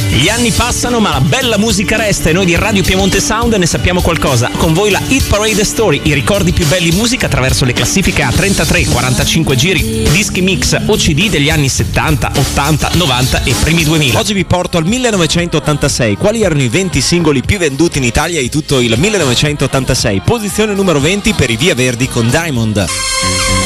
Gli anni passano ma la bella musica resta e noi di Radio Piemonte Sound ne sappiamo qualcosa. Con voi la Hit Parade Story, i ricordi più belli musica attraverso le classifiche a 33, 45 giri, dischi mix o CD degli anni 70, 80, 90 e primi 2000. Oggi vi porto al 1986. Quali erano i 20 singoli più venduti in Italia di tutto il 1986? Posizione numero 20 per i Via Verdi con Diamond.